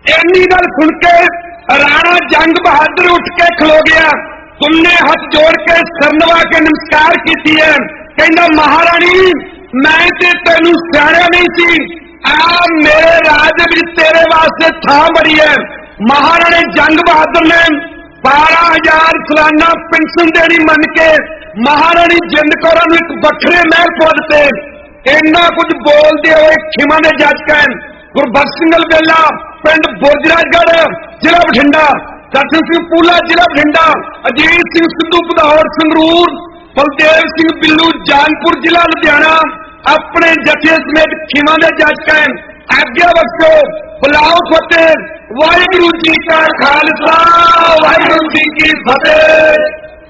ਇੰਨੀ ਗੱਲ सुन के राणा जंग बहादुर उठ के खलो गया। तुमने हथ जोड़ के सिर नवा के नमस्कार की है। कहना महारानी मैं ते तेनू सियाणिया नहीं सी, आ मेरे राज विच तेरे वास्ते थां बड़ी है। महाराणे जंग बहादुर ने 12,000 सालाना पेंशन देनी मन के महारानी जिंद कौर नूं एक वखरे महल पा दिते। इन्ना कुछ बोलते हुए खिमा ने जज कहन गुरबख्श सिंह बेला पिंड बुरजराजगढ़ जिला बठिंडा, दर्शन सिंह पूला जिला बठिंडा, अजीत सिंह सिद्धू भदौड़ संगरूर, बलदेव सिंह बिल्लू जानपुर जिला लुधियाना अपने जथे समेत खिमा ने जज कहन आज्ञा बख्शो, बुलाओ फतेह। वाहिगुरू जी का खालसा वाहिगुरू जी की फतेह।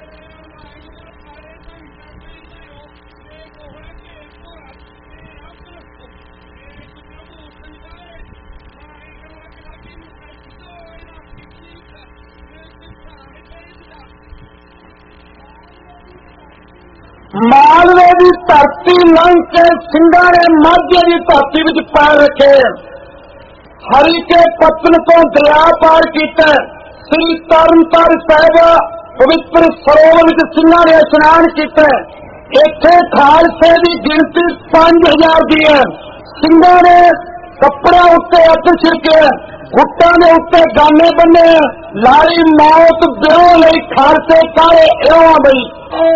मालवे की धरती लंघ के सिंघा ने माਝੇ की धरती में पैर रखे। हरी के पतन को दरिया पार किया। श्री तरनतार साहिब पवित्र सरोवर में सिंघा ने स्नान किया। इत्थे खालसे की गिनती 5,000 की है। सिंघा ने कपड़े उत्ते हथ छिड़के, गुट्टा ने उत्ते गाने बने, लारी मौत ब्याह लई खालसे काले एवं बई।